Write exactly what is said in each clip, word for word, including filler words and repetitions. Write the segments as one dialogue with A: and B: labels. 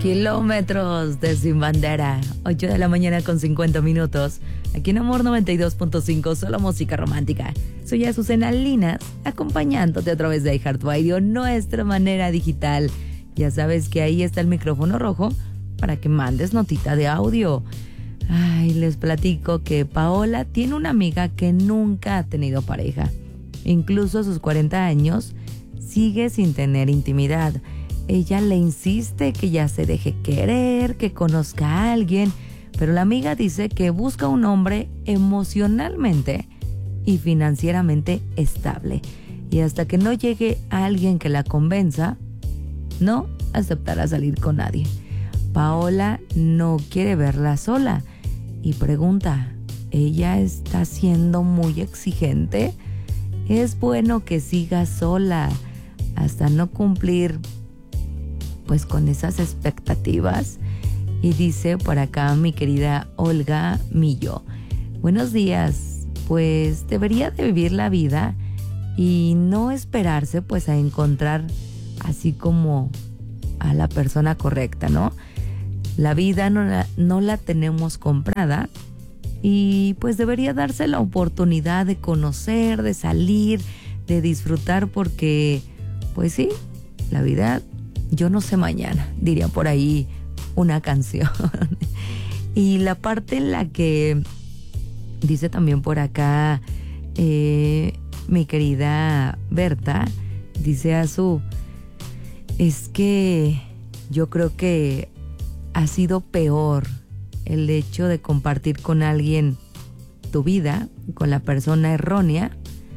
A: Kilómetros de Sin Bandera, ocho de la mañana con cincuenta minutos, aquí en Amor noventa y dos punto cinco, solo música romántica. Soy Azucena Linas, acompañándote a través de iHeartRadio, nuestra manera digital. Ya sabes que ahí está el micrófono rojo para que mandes notita de audio. Ay, les platico que Paola tiene una amiga que nunca ha tenido pareja. Incluso a sus cuarenta años sigue sin tener intimidad. Ella le insiste que ya se deje querer, que conozca a alguien, pero la amiga dice que busca un hombre emocionalmente y financieramente estable. Y hasta que no llegue a alguien que la convenza, no aceptará salir con nadie. Paola no quiere verla sola y pregunta, ¿ella está siendo muy exigente? Es bueno que siga sola hasta no cumplir pues con esas expectativas. Y dice por acá mi querida Olga Millo, buenos días, pues debería de vivir la vida y no esperarse pues a encontrar así como a la persona correcta, ¿no? La vida no la, no la tenemos comprada y pues debería darse la oportunidad de conocer, de salir, de disfrutar, porque pues sí, la vida yo no sé mañana, diría por ahí una canción. Y la parte en la que dice también por acá eh, mi querida Berta, dice a su, es que yo creo que ha sido peor el hecho de compartir con alguien tu vida, con la persona errónea,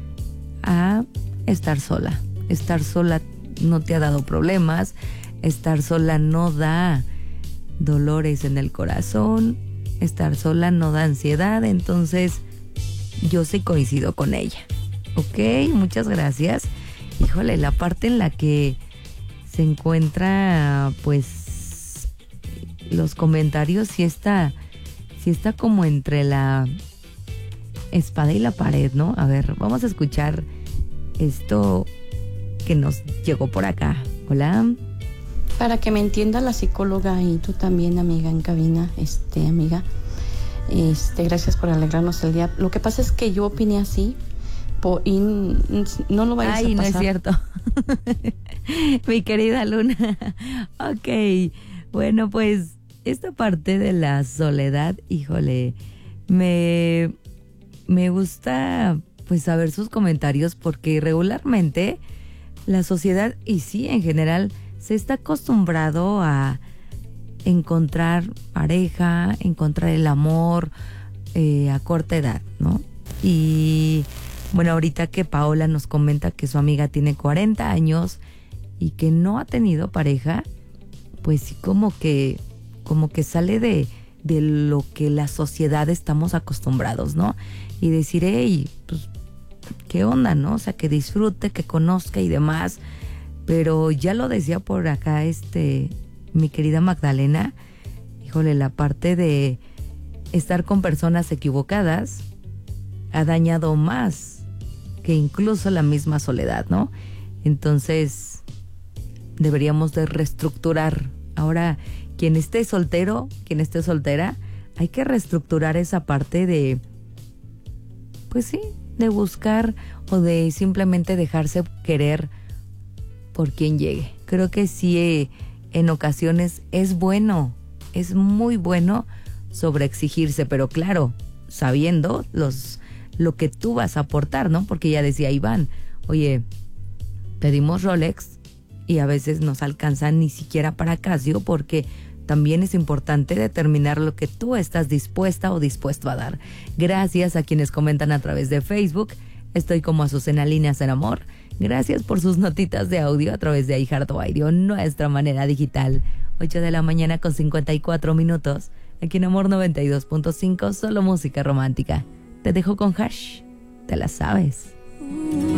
A: a estar sola. Estar sola no te ha dado problemas, estar sola no da dolores en el corazón, estar sola no da ansiedad, entonces yo sí coincido con ella. Ok, muchas gracias. Híjole, la parte en la que se encuentra pues los comentarios sí está, sí está como entre la espada y la pared, ¿no? A ver, vamos a escuchar esto que nos llegó por acá. Hola.
B: Para que me entienda la psicóloga y tú también, amiga en cabina, este, amiga, este, gracias por alegrarnos el día. Lo que pasa es que yo opiné así po, y no lo vayas
A: Ay,
B: a pasar.
A: no es cierto. Mi querida Luna. Ok, bueno, pues esta parte de la soledad, híjole, me, me gusta pues saber sus comentarios, porque regularmente la sociedad, y sí, en general, se está acostumbrado a encontrar pareja, encontrar el amor eh, a corta edad, ¿no? Y bueno, ahorita que Paola nos comenta que su amiga tiene cuarenta años y que no ha tenido pareja, pues sí, como que, como que sale de, de lo que la sociedad estamos acostumbrados, ¿no? Y decir, hey, pues, ¿qué onda, no? O sea, que disfrute, que conozca y demás. Pero ya lo decía por acá este mi querida Magdalena, híjole, la parte de estar con personas equivocadas ha dañado más que incluso la misma soledad, ¿no? Entonces deberíamos de reestructurar. Ahora, quien esté soltero, quien esté soltera, hay que reestructurar esa parte de, pues sí, de buscar o de simplemente dejarse querer por quien llegue. Creo que sí, eh, en ocasiones es bueno, es muy bueno sobreexigirse, pero claro, sabiendo los lo que tú vas a aportar, ¿no? Porque ya decía Iván, oye, pedimos Rolex y a veces nos alcanzan ni siquiera para Casio, porque también es importante determinar lo que tú estás dispuesta o dispuesto a dar. Gracias a quienes comentan a través de Facebook. Estoy como Azucena Linas en Amor. Gracias por sus notitas de audio a través de iHeartRadio, nuestra manera digital. ocho de la mañana con cincuenta y cuatro minutos. Aquí en Amor noventa y dos punto cinco, solo música romántica. Te dejo con Hash. Te la sabes.